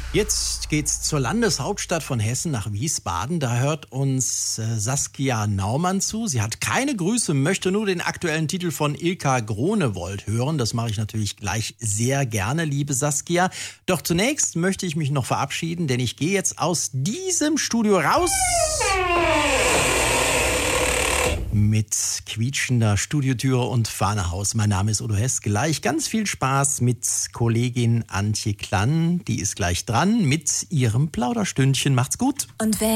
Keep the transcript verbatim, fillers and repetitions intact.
Jetzt geht's zur Landeshauptstadt von Hessen, nach Wiesbaden. Da hört uns äh, Saskia Naumann zu. Sie hat keine Grüße, möchte nur den aktuellen Titel von Ilka Gronewold hören. Das mache ich natürlich gleich sehr gerne, liebe Saskia. Doch zunächst möchte ich mich noch verabschieden, denn ich gehe jetzt aus diesem Studio raus. Mit quietschender Studiotüre und Fahnehaus. Mein Name ist Udo Hess. Gleich ganz viel Spaß mit Kollegin Antje Klann. Die ist gleich dran mit ihrem Plauderstündchen. Macht's gut. Und wenn